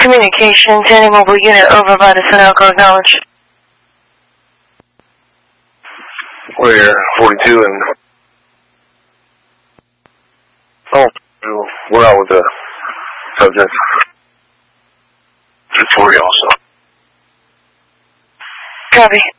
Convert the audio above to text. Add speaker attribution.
Speaker 1: Communication, Tandy Mobile Unit, over by the Sunoco, acknowledge.
Speaker 2: We're 42 and... Oh, we're out with the subject. 40 also.
Speaker 1: Copy.